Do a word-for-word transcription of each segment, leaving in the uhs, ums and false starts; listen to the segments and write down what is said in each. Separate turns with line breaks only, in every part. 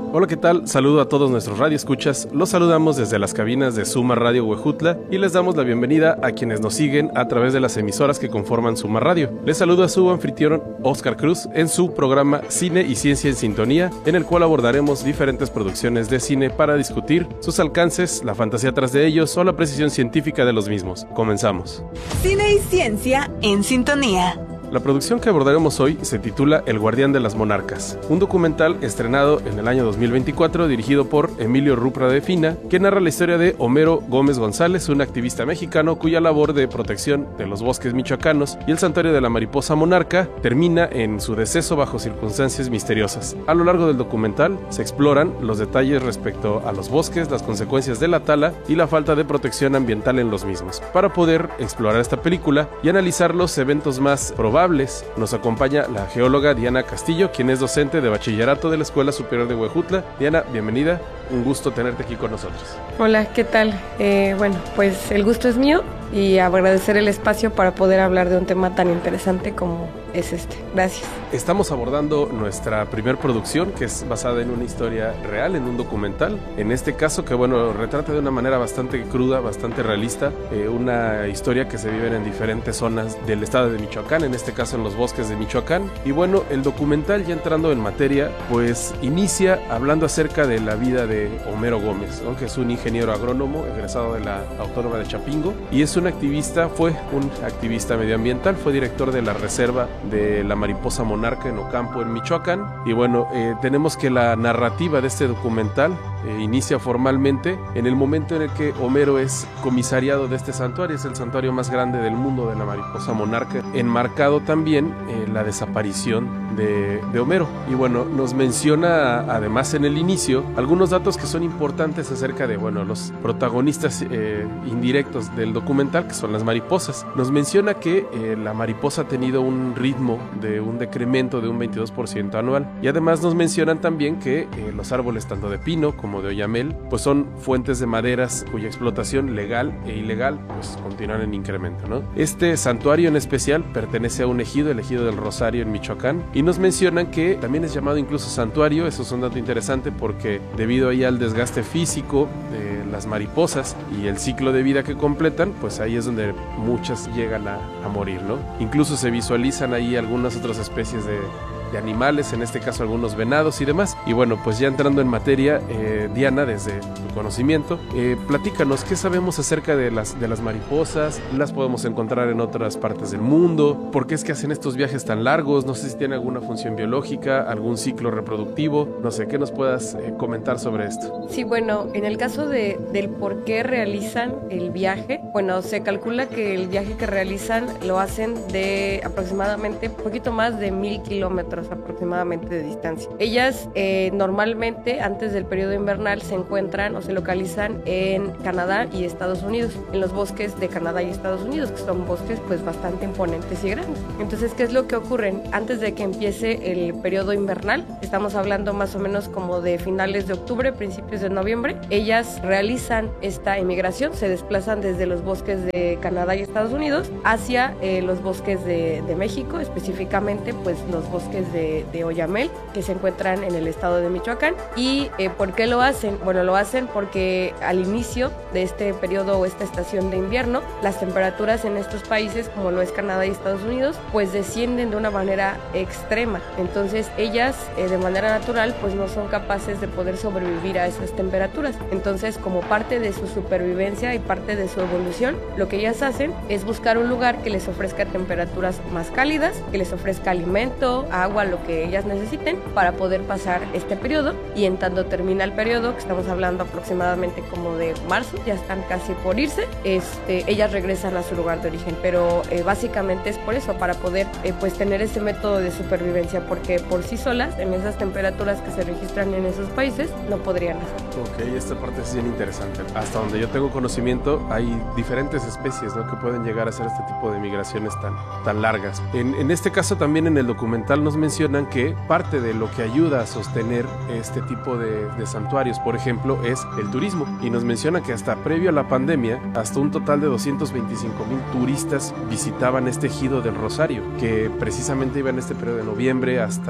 Hola, ¿qué tal? Saludo a todos nuestros radioescuchas. Los saludamos desde las cabinas de Suma Radio Huejutla y les damos la bienvenida a quienes nos siguen a través de las emisoras que conforman Suma Radio. Les saludo a su anfitrión Oscar Cruz en su programa Cine y Ciencia en Sintonía, en el cual abordaremos diferentes producciones de cine para discutir sus alcances, la fantasía tras de ellos o la precisión científica de los mismos. Comenzamos.
Cine y Ciencia en Sintonía.
La producción que abordaremos hoy se titula El Guardián de las Monarcas, un documental estrenado en el año dos mil veinticuatro dirigido por Emilio Rupra de Fina, que narra la historia de Homero Gómez González, un activista mexicano cuya labor de protección de los bosques michoacanos y el santuario de la mariposa monarca termina en su deceso bajo circunstancias misteriosas. A lo largo del documental se exploran los detalles respecto a los bosques, las consecuencias de la tala y la falta de protección ambiental en los mismos. Para poder explorar esta película y analizar los eventos más probables, nos acompaña la geóloga Diana Castillo, quien es docente de bachillerato de la Escuela Superior de Huejutla. Diana, bienvenida, un gusto tenerte aquí con nosotros.
Hola, ¿qué tal? Eh, bueno, pues el gusto es mío y agradecer el espacio para poder hablar de un tema tan interesante como es este. Gracias.
Estamos abordando nuestra primer producción, que es basada en una historia real, en un documental. En este caso, que bueno, retrata de una manera bastante cruda, bastante realista, eh, una historia que se vive en diferentes zonas del estado de Michoacán, en este caso en los bosques de Michoacán. Y bueno, el documental, ya entrando en materia, pues inicia hablando acerca de la vida de Homero Gómez, ¿no? Que es un ingeniero agrónomo egresado de la Autónoma de Chapingo y es un activista, fue un activista medioambiental, fue director de la reserva de la mariposa monarca en Ocampo, en Michoacán. Y bueno, eh, tenemos que la narrativa de este documental eh, inicia formalmente en el momento en el que Homero es comisariado de este santuario. Es el santuario más grande del mundo de la mariposa monarca, enmarcado también eh, la desaparición de, de Homero. Y bueno, nos menciona además en el inicio algunos datos que son importantes acerca de, bueno, los protagonistas eh, indirectos del documental, que son las mariposas. Nos menciona que eh, la mariposa ha tenido un ritmo de un decremento de un veintidós por ciento anual, y además nos mencionan también que eh, los árboles tanto de pino como de oyamel pues son fuentes de maderas cuya explotación legal e ilegal pues continúan en incremento, ¿no? Este santuario en especial pertenece a un ejido, el ejido del Rosario en Michoacán, y nos mencionan que también es llamado incluso santuario. Eso es un dato interesante porque debido ahí al desgaste físico de las mariposas y el ciclo de vida que completan, pues ahí es donde muchas llegan a, a morir, ¿no? Incluso se visualizan ahí algunas otras especies de, de animales, en este caso algunos venados y demás. Y bueno, pues ya entrando en materia, eh, Diana, desde tu conocimiento, eh, platícanos, ¿qué sabemos acerca de las, de las mariposas? ¿Las podemos encontrar en otras partes del mundo? ¿Por qué es que hacen estos viajes tan largos? No sé si tiene alguna función biológica, algún ciclo reproductivo, no sé, ¿qué nos puedas eh, comentar sobre esto?
Sí, bueno, en el caso de, del por qué realizan el viaje, bueno, se calcula que el viaje que realizan lo hacen de aproximadamente un poquito más de mil kilómetros aproximadamente de distancia. Ellas eh, normalmente antes del periodo invernal se encuentran o se localizan en Canadá y Estados Unidos, en los bosques de Canadá y Estados Unidos, que son bosques pues bastante imponentes y grandes. Entonces, ¿qué es lo que ocurre? Antes de que empiece el periodo invernal, estamos hablando más o menos como de finales de octubre, principios de noviembre, ellas realizan esta emigración, se desplazan desde los bosques de Canadá y Estados Unidos hacia eh, los bosques de, de México, específicamente pues los bosques de, de oyamel, que se encuentran en el estado de Michoacán. ¿Y eh, por qué lo hacen? Bueno, lo hacen porque al inicio de este periodo o esta estación de invierno, las temperaturas en estos países, como lo es Canadá y Estados Unidos, pues descienden de una manera extrema. Entonces ellas eh, de manera natural pues no son capaces de poder sobrevivir a esas temperaturas. Entonces, como parte de su supervivencia y parte de su evolución, lo que ellas hacen es buscar un lugar que les ofrezca temperaturas más cálidas, que les ofrezca alimento, agua, lo que ellas necesiten para poder pasar este periodo. Y en tanto termina el periodo, que estamos hablando aproximadamente como de marzo, ya están casi por irse, este, ellas regresan a su lugar de origen. Pero eh, básicamente es por eso, para poder eh, pues tener ese método de supervivencia, porque por sí solas, en esas temperaturas que se registran en esos países, no podrían hacerlo.
Ok, esta parte es bien interesante. Hasta donde yo tengo conocimiento, hay diferentes especies, ¿no?, que pueden llegar a hacer este tipo de migraciones tan, tan largas. En, en este caso también en el documental nos mencionan que parte de lo que ayuda a sostener este tipo de, de santuarios, por ejemplo, es el turismo. Y nos menciona que hasta previo a la pandemia, hasta un total de doscientos veinticinco mil turistas visitaban este ejido del Rosario, que precisamente iba en este periodo de noviembre hasta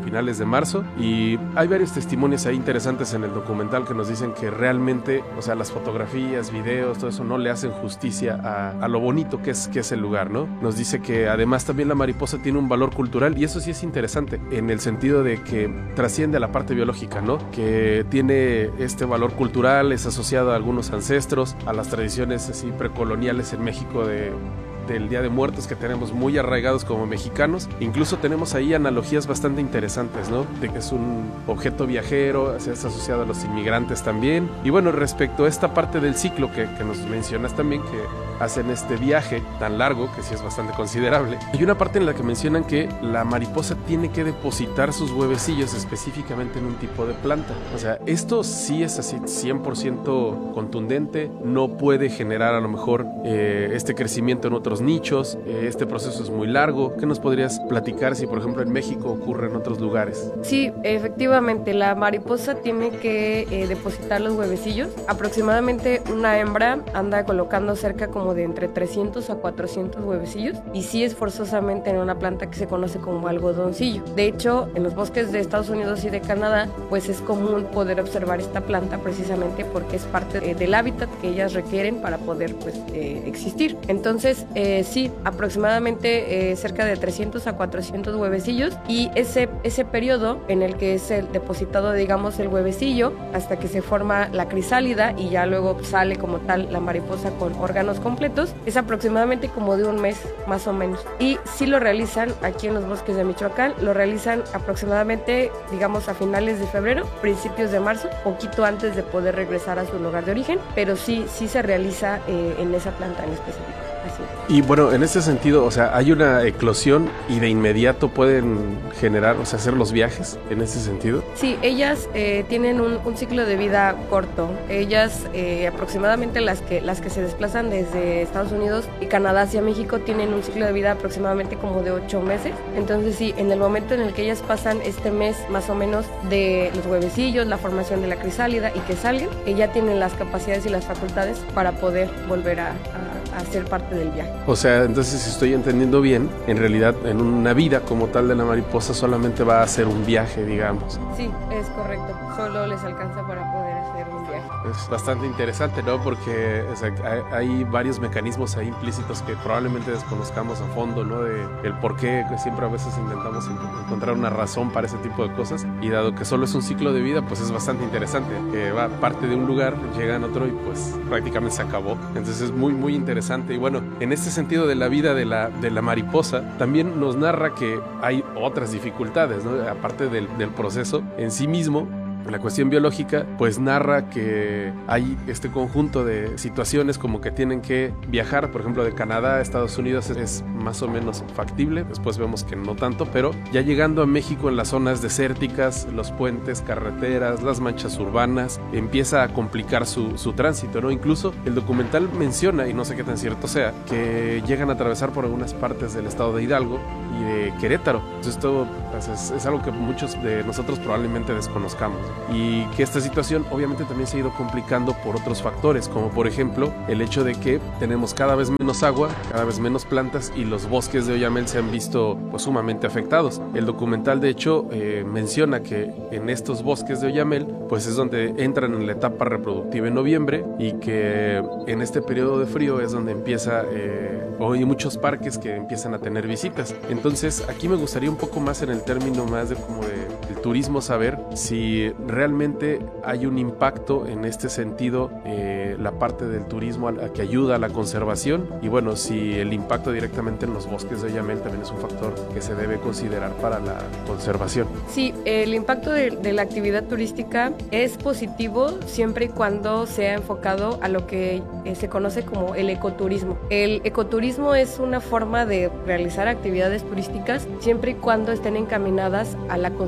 finales de marzo, y hay varios testimonios ahí interesantes en el documental que nos dicen que realmente, o sea, las fotografías, videos, todo eso no le hacen justicia a, a lo bonito que es, que es el lugar, ¿no? Nos dice que además también la mariposa tiene un valor cultural, y eso sí es interesante, en el sentido de que trasciende a la parte biológica, ¿no? Que tiene este valor cultural, es asociado a algunos ancestros, a las tradiciones así precoloniales en México de... del Día de Muertos que tenemos muy arraigados como mexicanos. Incluso tenemos ahí analogías bastante interesantes, ¿no? De que es un objeto viajero, se es asociado a los inmigrantes también. Y bueno, respecto a esta parte del ciclo que, que nos mencionas también, que hacen este viaje tan largo, que sí es bastante considerable, hay una parte en la que mencionan que la mariposa tiene que depositar sus huevecillos específicamente en un tipo de planta. O sea, esto sí es así cien por ciento contundente, no puede generar a lo mejor eh, este crecimiento en otros nichos, eh, este proceso es muy largo. ¿Qué nos podrías platicar si por ejemplo en México ocurre en otros lugares?
Sí, efectivamente, la mariposa tiene que eh, depositar los huevecillos. Aproximadamente una hembra anda colocando cerca como de entre trescientos a cuatrocientos huevecillos, y sí es forzosamente en una planta que se conoce como algodoncillo. De hecho, en los bosques de Estados Unidos y de Canadá, pues es común poder observar esta planta precisamente porque es parte eh, del hábitat que ellas requieren para poder pues eh, existir. Entonces, eh, sí, aproximadamente eh, cerca de trescientos a cuatrocientos huevecillos, y ese, ese periodo en el que es el depositado, digamos, el huevecillo hasta que se forma la crisálida y ya luego sale como tal la mariposa con órganos completos, es aproximadamente como de un mes más o menos. Y sí lo realizan aquí en los bosques de Michoacán, lo realizan aproximadamente, digamos, a finales de febrero, principios de marzo, poquito antes de poder regresar a su lugar de origen, pero sí, sí se realiza eh, en esa planta en específico. Así.
Y bueno, en ese sentido, o sea, hay una eclosión y de inmediato pueden generar, o sea, hacer los viajes en ese sentido.
Sí, ellas eh, tienen un, un ciclo de vida corto. Ellas eh, aproximadamente las que, las que se desplazan desde Estados Unidos y Canadá hacia México tienen un ciclo de vida aproximadamente como de ocho meses. Entonces sí, en el momento en el que ellas pasan este mes más o menos de los huevecillos, la formación de la crisálida y que salgan, ella tienen las capacidades y las facultades para poder volver a, a, a ser parte del viaje.
O sea, entonces si estoy entendiendo bien, en realidad en una vida como tal de la mariposa solamente va a hacer un viaje, digamos.
Sí, es correcto. Solo les alcanza para poder hacer un viaje.
Es bastante interesante, ¿no? Porque o sea, hay, hay varios mecanismos ahí implícitos que probablemente desconozcamos a fondo, ¿no? De el por qué siempre a veces intentamos encontrar una razón para ese tipo de cosas, y dado que solo es un ciclo de vida, pues es bastante interesante, que va parte de un lugar, llega a otro y pues prácticamente se acabó. Entonces es muy muy interesante. Y bueno, en este sentido de la vida de la, de la mariposa, también nos narra que hay otras dificultades, ¿no? Aparte del, del proceso en sí mismo. La cuestión biológica pues narra que hay este conjunto de situaciones como que tienen que viajar, por ejemplo de Canadá a Estados Unidos es, es más o menos factible, después vemos que no tanto, pero ya llegando a México en las zonas desérticas, los puentes, carreteras, las manchas urbanas, empieza a complicar su, su tránsito, ¿no? Incluso el documental menciona, y no sé qué tan cierto sea, que llegan a atravesar por algunas partes del estado de Hidalgo y de Querétaro. Entonces esto pues, es, es algo que muchos de nosotros probablemente desconozcamos, y que esta situación obviamente también se ha ido complicando por otros factores, como por ejemplo el hecho de que tenemos cada vez menos agua, cada vez menos plantas, y los bosques de Oyamel se han visto pues, sumamente afectados. El documental de hecho eh, menciona que en estos bosques de Oyamel pues es donde entran en la etapa reproductiva en noviembre, y que en este periodo de frío es donde empieza eh, o hay muchos parques que empiezan a tener visitas. Entonces aquí me gustaría un poco más en el término más de como de, del turismo, saber si realmente hay un impacto en este sentido, eh, la parte del turismo a la, que ayuda a la conservación, y bueno, si el impacto directamente en los bosques de Oyamel también es un factor que se debe considerar para la conservación.
Sí, el impacto de, de la actividad turística es positivo siempre y cuando sea enfocado a lo que eh, se conoce como el ecoturismo. El ecoturismo es una forma de realizar actividades turísticas siempre y cuando estén encaminadas a la conservación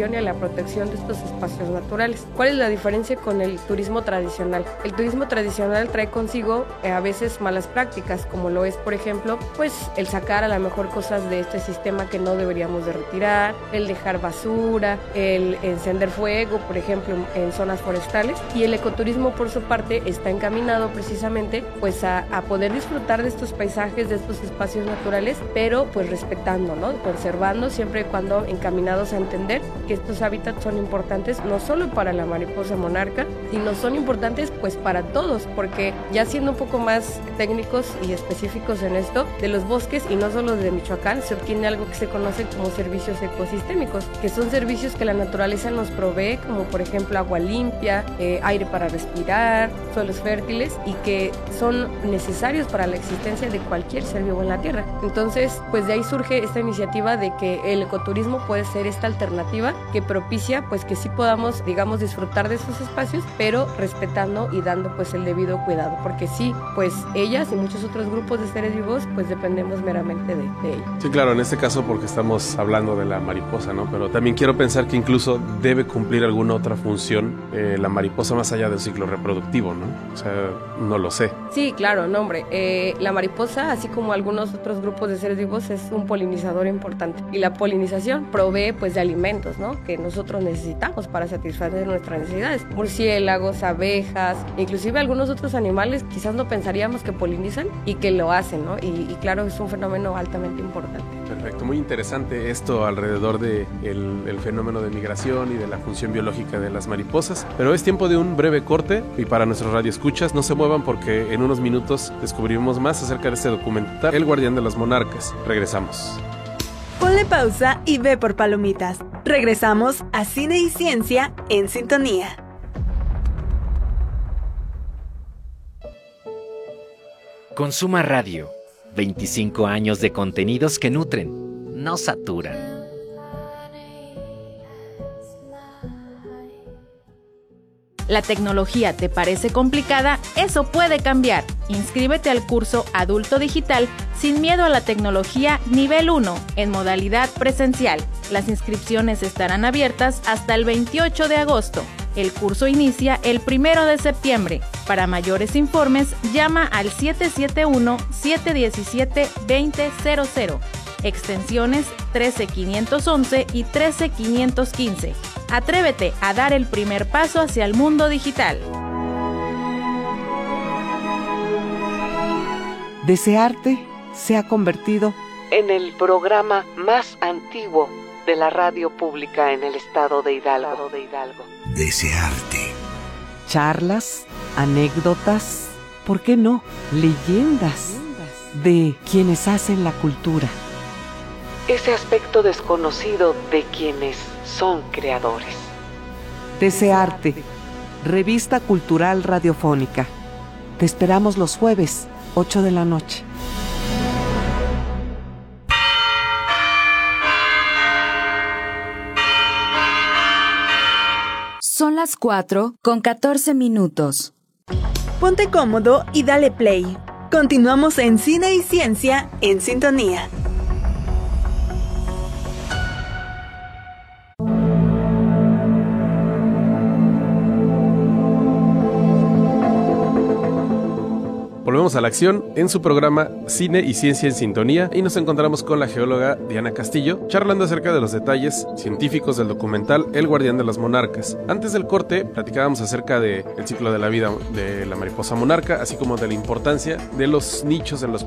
conservación y a la protección de estos espacios naturales. ¿Cuál es la diferencia con el turismo tradicional? El turismo tradicional trae consigo eh, a veces malas prácticas, como lo es, por ejemplo, pues el sacar a lo mejor cosas de este sistema que no deberíamos de retirar, el dejar basura, el encender fuego, por ejemplo, en zonas forestales. Y el ecoturismo, por su parte, está encaminado precisamente pues a, a poder disfrutar de estos paisajes, de estos espacios naturales, pero pues respetando, ¿no? Conservando, siempre y cuando encaminados a entender que estos hábitats son importantes no solo para la mariposa monarca, sino son importantes pues para todos, porque ya siendo un poco más técnicos y específicos en esto, de los bosques y no solo de Michoacán, se obtiene algo que se conoce como servicios ecosistémicos, que son servicios que la naturaleza nos provee, como por ejemplo agua limpia, eh, aire para respirar, suelos fértiles, y que son necesarios para la existencia de cualquier ser vivo en la Tierra. Entonces, pues de ahí surge esta iniciativa de que el ecoturismo puede ser esta alternativa que propicia pues que sí podamos, digamos, disfrutar de esos espacios, pero respetando y dando pues el debido cuidado, porque sí, pues ellas y muchos otros grupos de seres vivos pues dependemos meramente de, de ellos.
Sí, claro, en este caso porque estamos hablando de la mariposa, ¿no? Pero también quiero pensar que incluso debe cumplir alguna otra función eh, la mariposa más allá del ciclo reproductivo, ¿no? O sea, no lo sé.
Sí, claro, no, hombre. Eh, la mariposa, así como algunos otros grupos de seres vivos, es un polinizador importante. Y la polinización provee pues de alimentos, ¿no? Que nosotros necesitamos para satisfacer nuestras necesidades. Murciélagos, abejas, inclusive algunos otros animales quizás no pensaríamos que polinizan y que lo hacen, ¿no? Y, y claro, es un fenómeno altamente importante.
Perfecto, muy interesante esto alrededor del de el fenómeno de migración y de la función biológica de las mariposas. Pero es tiempo de un breve corte y para nuestros radioescuchas no se muevan porque en unos minutos descubriremos más acerca de este documental El Guardián de las Monarcas. Regresamos.
Ponle pausa y ve por palomitas. Regresamos a Cine y Ciencia en Sintonía.
Consuma Radio. veinticinco años de contenidos que nutren, no saturan.
¿La tecnología te parece complicada? Eso puede cambiar. Inscríbete al curso Adulto Digital Sin Miedo a la Tecnología Nivel uno en modalidad presencial. Las inscripciones estarán abiertas hasta el veintiocho de agosto. El curso inicia el primero de septiembre. Para mayores informes, llama al siete siete uno, siete uno siete, dos cero cero cero. Extensiones trece quinientos once y trece quinientos quince. Atrévete a dar el primer paso hacia el mundo digital.
Desearte se ha convertido en el programa más antiguo de la radio pública en el estado de Hidalgo. De Hidalgo.
Desearte.
Charlas, anécdotas, ¿por qué no? Leyendas de quienes hacen la cultura. Ese aspecto desconocido de quienes son creadores. Desearte, revista cultural radiofónica. Te esperamos los jueves, ocho de la noche.
Son las cuatro con catorce minutos.
Ponte cómodo y dale play. Continuamos en Cine y Ciencia en Sintonía.
Volvemos a la acción en su programa Cine y Ciencia en Sintonía y nos encontramos con la geóloga Diana Castillo charlando acerca de los detalles científicos del documental El Guardián de las Monarcas. Antes del corte platicábamos acerca del ciclo de la vida de la mariposa monarca, así como de la importancia de los nichos en los